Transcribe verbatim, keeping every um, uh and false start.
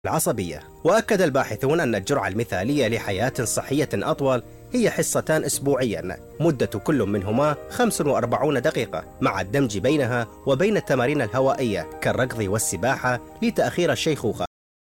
العصبية. وأكد الباحثون أن الجرعة المثالية لحياة صحية أطول هي حصتان أسبوعيا، مدة كل منهما خمس وأربعين دقيقة، مع الدمج بينها وبين التمارين الهوائية كالركض والسباحة لتأخير الشيخوخة.